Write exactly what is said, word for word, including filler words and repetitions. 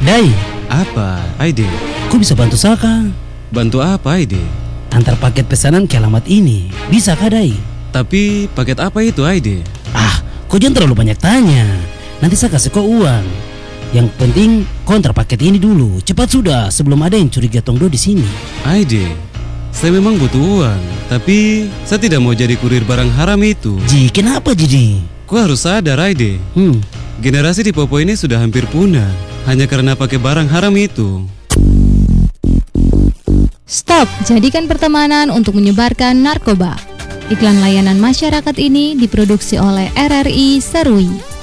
Dai, Apa, Aide? kau bisa bantu Saka? Bantu apa, Aide? Antar paket pesanan ke alamat ini. Bisa kah, Dai? Tapi paket apa itu, Aide? Ah, kau jangan terlalu banyak tanya. Nanti saya kasih kau uang. Yang penting kau antar paket ini dulu. Cepat sudah sebelum ada yang curiga Tongdo di sini. Aide, saya memang butuh uang, tapi saya tidak mau jadi kurir barang haram itu. Ji, kenapa Ji? Kau harus sadar, Aide. Hmm, Generasi di Popo ini sudah hampir punah hanya karena pakai barang haram itu. Stop, jadikan pertemanan untuk menyebarkan narkoba. Iklan layanan masyarakat ini diproduksi oleh R R I Serui.